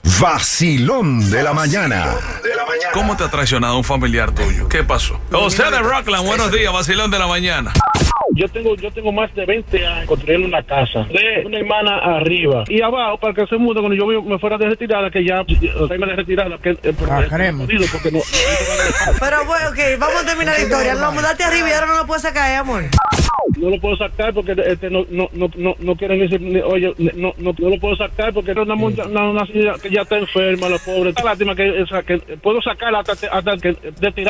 Vacilón de la mañana. ¿Cómo te ha traicionado un familiar tuyo? ¿Qué pasó? José de Rockland, buenos días, Vacilón de la mañana. Yo tengo más de 20 años construyendo una casa de una hermana arriba y abajo para que se mude cuando yo me fuera de retirada, que ya salga de retirada, que porque no. Pero bueno, ok, vamos a terminar la historia. No, mudarte arriba y ahora no lo puedes sacar, amor. No lo puedo sacar porque no quieren decir, oye, no lo puedo sacar porque es una señora que ya está enferma, la pobre. Está lástima que puedo sacarla hasta que de tirar.